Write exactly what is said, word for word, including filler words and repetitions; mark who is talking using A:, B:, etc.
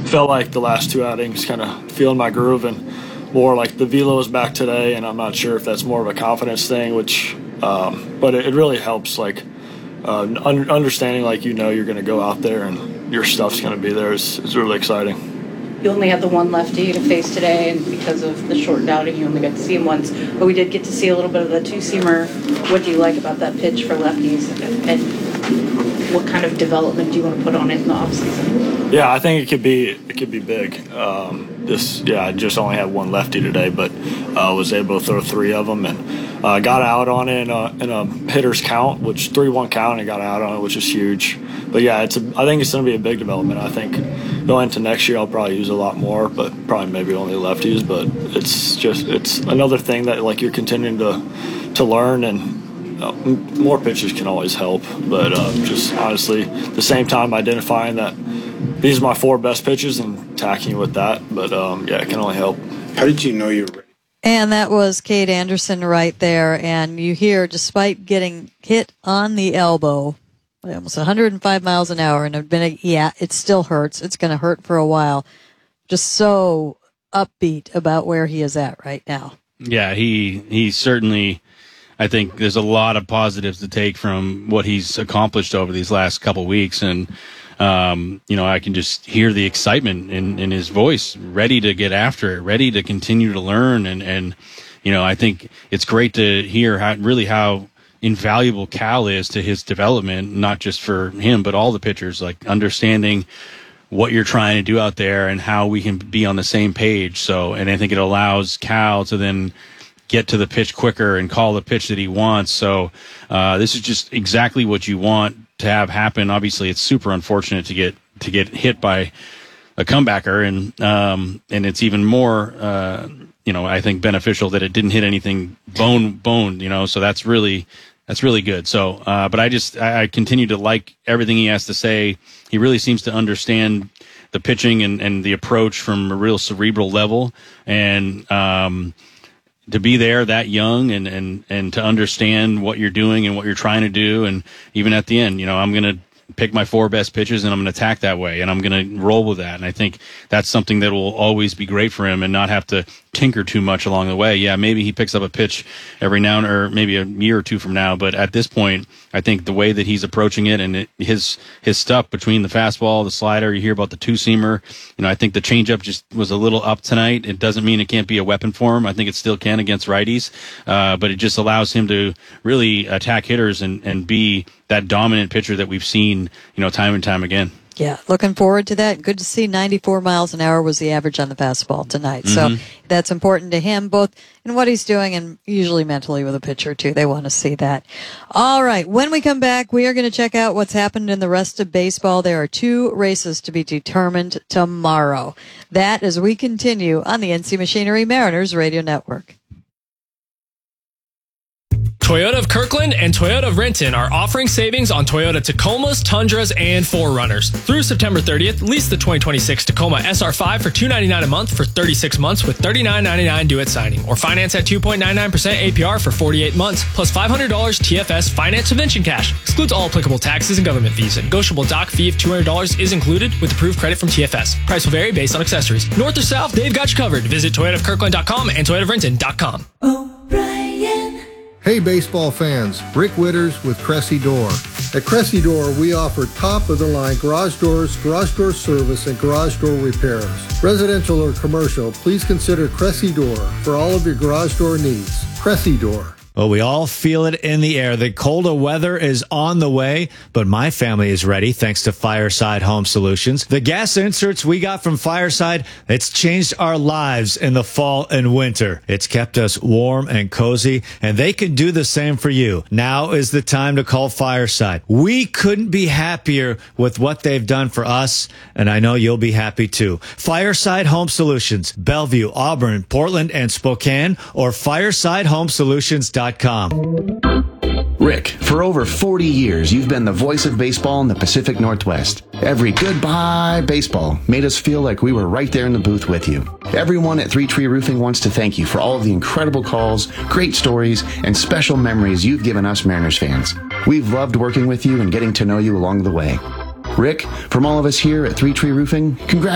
A: felt like the last two outings kind of feeling my groove, and more like the velo is back today, and I'm not sure if that's more of a confidence thing, which, um, but it, it really helps, like, uh, un- understanding, like, you know, you're going to go out there and your stuff's going to be there is, is really exciting.
B: You only had the one lefty to face today, and because of the shortened outing, you only got to see him once. But we did get to see a little bit of the two-seamer. What do you like about that pitch for lefties, and what kind of development do you want to put on it in the offseason?
A: Yeah, I think it could be it could be big. Um, this, yeah, I just only had one lefty today, but uh, was able to throw three of them, and uh, got out on it in a, in a hitter's count, which three one count, and got out on it, which is huge. But yeah, it's a, I think it's going to be a big development. I think going into next year, I'll probably use a lot more, but probably maybe only lefties. But it's just it's another thing that, like, you're continuing to to learn, and uh, more pitches can always help. But uh, just honestly, at the same time, identifying that these are my four best pitches and attacking with that. But um, yeah, it can only help.
C: How did you know you were ready?
D: And that was Cade Anderson right there. And you hear, despite getting hit on the elbow, almost one hundred five miles an hour, and I've been, a, yeah, it still hurts. It's going to hurt for a while. Just so upbeat about where he is at right now.
E: Yeah, he he certainly, I think there's a lot of positives to take from what he's accomplished over these last couple weeks. And, um, you know, I can just hear the excitement in, in his voice, ready to get after it, ready to continue to learn. And, and, you know, I think it's great to hear how, really how invaluable Cal is to his development, not just for him, but all the pitchers, like understanding what you're trying to do out there and how we can be on the same page. So, and I think it allows Cal to then get to the pitch quicker and call the pitch that he wants. So, uh, this is just exactly what you want to have happen. Obviously, it's super unfortunate to get, to get hit by a comebacker, and, um, and it's even more, uh, you know, I think beneficial that it didn't hit anything bone, bone, you know, so that's really, that's really good. So, uh, but I just, I, I continue to like everything he has to say. He really seems to understand the pitching and, and the approach from a real cerebral level. And, um, to be there that young and, and, and to understand what you're doing and what you're trying to do. And even at the end, you know, I'm going to pick my four best pitches and I'm going to attack that way, and I'm going to roll with that. And I think that's something that will always be great for him, and not have to tinker too much along the way. Yeah, maybe he picks up a pitch every now and or maybe a year or two from now, but at this point, I think the way that he's approaching it and it, his his stuff between the fastball, the slider, you hear about the two-seamer, you know, I think the changeup just was a little up tonight. It doesn't mean it can't be a weapon for him. I think it still can against righties, uh, but it just allows him to really attack hitters and, and be that dominant pitcher that we've seen, you know, time and time again.
D: Yeah, looking forward to that. Good to see ninety-four miles an hour was the average on the fastball tonight. Mm-hmm. So that's important to him, both in what he's doing and usually mentally with a pitcher, too. They want to see that. All right, when we come back, we are going to check out what's happened in the rest of baseball. There are two races to be determined tomorrow. That as we continue on the N C Machinery Mariners Radio Network.
F: Toyota of Kirkland and Toyota of Renton are offering savings on Toyota Tacomas, Tundras, and four runners. Through September thirtieth, lease the twenty twenty-six Tacoma S R five for two hundred ninety-nine dollars a month for thirty-six months with thirty-nine ninety-nine due at signing, or finance at two point nine nine percent A P R for forty-eight months, plus five hundred dollars T F S finance subvention cash. Excludes all applicable taxes and government fees. A negotiable dock fee of two hundred dollars is included with approved credit from T F S. Price will vary based on accessories. North or south, they've got you covered. Visit Toyota of Kirkland dot com and Toyota of Renton dot com.
G: O'Brien. Hey baseball fans, Rick Witters with Cressy Door. At Cressy Door, we offer top-of-the-line garage doors, garage door service, and garage door repairs. Residential or commercial, please consider Cressy Door for all of your garage door needs. Cressy Door.
H: Well, we all feel it in the air. The colder weather is on the way, but my family is ready thanks to Fireside Home Solutions. The gas inserts we got from Fireside, it's changed our lives in the fall and winter. It's kept us warm and cozy, and they can do the same for you. Now is the time to call Fireside. We couldn't be happier with what they've done for us, and I know you'll be happy too. Fireside Home Solutions, Bellevue, Auburn, Portland, and Spokane, or fireside home solutions dot com.
I: Rick, for over forty years, you've been the voice of baseball in the Pacific Northwest. Every goodbye baseball made us feel like we were right there in the booth with you. Everyone at Three Tree Roofing wants to thank you for all of the incredible calls, great stories, and special memories you've given us Mariners fans. We've loved working with you and getting to know you along the way. Rick, from all of us here at Three Tree Roofing, congratulations.